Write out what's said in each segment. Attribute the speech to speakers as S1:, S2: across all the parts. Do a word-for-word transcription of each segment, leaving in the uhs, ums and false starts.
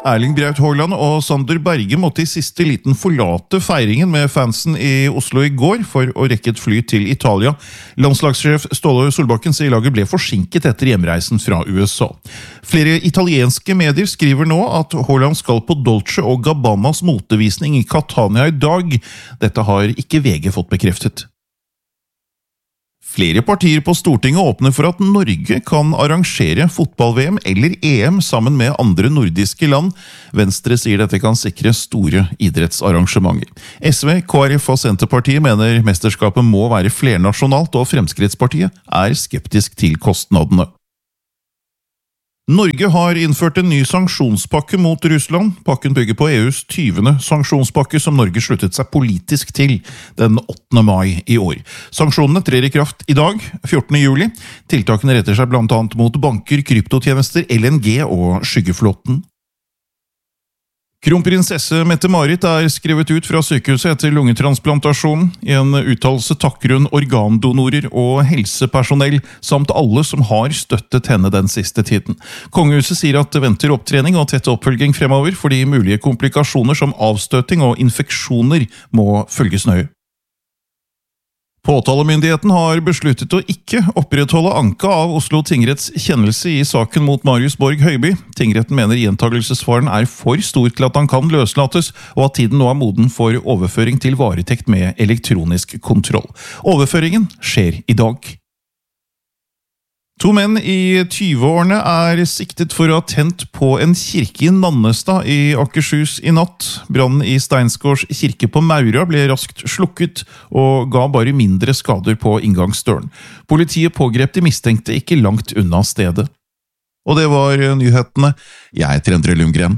S1: Erling Braut Haaland og Sander Berge måtte i siste liten forlate feiringen med fansen i Oslo i går for å rekke et fly til Italia. Landslagssjef Ståle Solbakken sier laget ble forsinket etter hjemreisen fra U S A. Flere italienske medier skriver nå at Haaland skal på Dolce og Gabbanas motevisning i Catania i dag. Dette har ikke V G fått bekreftet. Flere partier på Stortinget åpner for at Norge kan arrangere fotball-V M eller E M sammen med andre nordiske land. Venstre sier dette kan sikre store idrettsarrangementer. S V, K R F og Senterpartiet mener mesterskapet må være flernasjonalt, og Fremskrittspartiet er skeptisk til kostnadene. Norge har innført en ny sanksjonspakke mot Russland. Pakken bygger på E U's tyvende sanksjonspakke som Norge sluttet seg politisk til den åttende mai i år. Sanksjonene trer i kraft i dag, fjortende juli. Tiltakene retter seg blant annet mot banker, kryptotjenester, L N G og skyggeflåten. Kronprinsesse Mette-Marit er skrevet ut fra sykehuset etter lungetransplantasjon. I en uttalelse takker hun organdonorer og helsepersonell, samt alle som har støttet henne den siste tiden. Kongehuset sier at det venter opptrening og tett oppfølging fremover, fordi mulige komplikasjoner som avstøting og infeksjoner må følges nøye. Påtalemyndigheten har besluttet å ikke opprettholde anka av Oslo tingretts kjennelse i saken mot Marius Borg Høiby. Tingretten mener gjentagelsesfaren er for stor til at han kan løslates, og at tiden nå er moden for overføring til varetekt med elektronisk kontroll. Overføringen skjer i dag. To menn i tyve-årene er siktet for å ha tent på en kirke i Nannestad i Akershus i natt. Brannen i Steinsgårds kirke på Maura ble raskt slukket og ga bare mindre skader på inngangsdøren. Politiet pågrep de mistenkte ikke langt unna stedet. Og det var nyhetene. Jeg heter Endre Lundgren.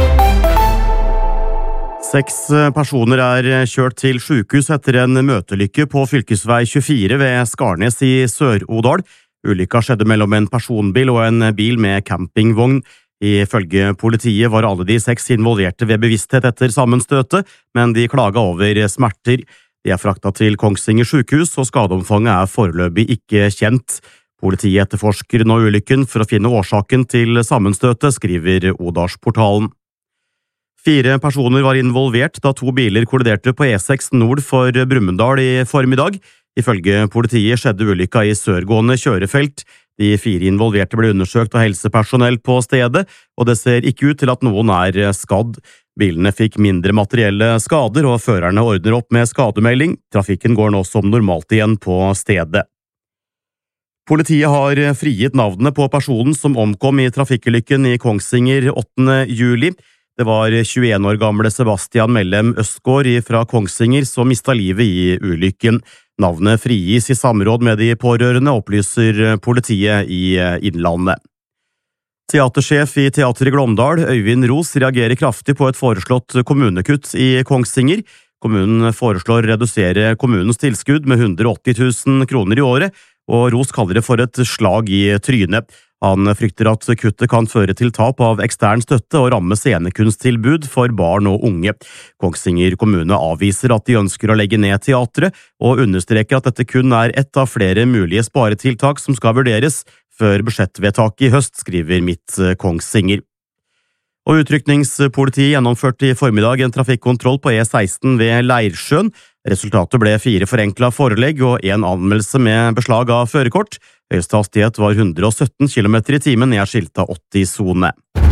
S2: Seks personer er kjørt til sykehus etter en møtelykke på fylkesvei tjuefire ved Skarnes i Sør-Odal. Ulykka skjedde mellom en personbil og en bil med campingvogn. Ifølge politiet var alle de seks involverte ved bevissthet etter sammenstøtet, men de klaga over smerter. De er frakta til Kongsvinger sykehus, og skadeomfanget er foreløpig ikke kjent. Politiet etterforsker nå ulykken for å finne årsaken til sammenstøtet, skriver Odalsportalen. Fire personer var involvert da to biler kolliderte på E seks nord for Brumunddal i formiddag. Ifølge politiet skjedde ulykka i sørgående kjørefelt. De fire involverte ble undersøkt av helsepersonell på stedet, og det ser ikke ut til at noen er skadd. Bilene fikk mindre materielle skader, og førerne ordner opp med skademelding. Trafikken går nå som normalt igjen på stedet. Politiet har frigitt navnene på personen som omkom i trafikkulykken i Kongsvinger åttende juli. Det var tjueen år gamle Sebastian Mellem Østgård fra Kongsvinger som mistet livet i ulykken. Navnet frigis i samråd med de pårørende, opplyser politiet i Innlandet. Teatersjef i Teater i Glåmdal, Øyvind Ros, reagerer kraftig på et foreslått kommunekutt i Kongsvinger. Kommunen foreslår å redusere kommunens tilskudd med hundre og åtti tusen kroner i året, og Ros kaller det for et slag i trynet. Han frykter at kuttet kan føre til tap av ekstern støtte og ramme scenekunsttilbud for barn og unge. Kongsvinger kommune avviser at de ønsker å legge ned teatret, og understreker at dette kun er ett av flere mulige sparetiltak som skal vurderes før budsjettvedtaket i høst, skriver Midt Kongsvinger. Og utrykningspolitiet gjennomførte i formiddag en trafikkontroll på E seksten ved Leirsjøen. Resultatet ble fire forenklet forelegg og en anmeldelse med beslag av førerkort. Høyeste hastighet var hundre og sytten kilometer i timen i skilta åtti-sone.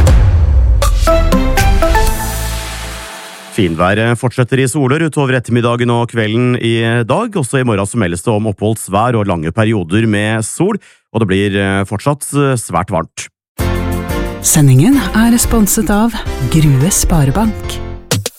S2: Finværet fortsetter i soler utover ettermiddagen og kvelden i dag. Også i morgen så meldes det om oppholdsvær og lange perioder med sol, og det blir fortsatt svært varmt.
S3: Sendingen er sponset av Grue Sparebank.